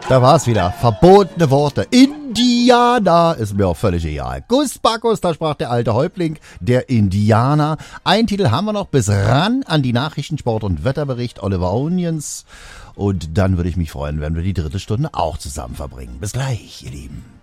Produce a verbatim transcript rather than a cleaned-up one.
Da war's wieder. Verbotene Worte. Indianer ist mir auch völlig egal. Gus Bacchus, da sprach der alte Häuptling, der Indianer. Einen Titel haben wir noch bis ran an die Nachrichten, Sport und Wetterbericht Oliver Onions. Und dann würde ich mich freuen, wenn wir die dritte Stunde auch zusammen verbringen. Bis gleich, ihr Lieben.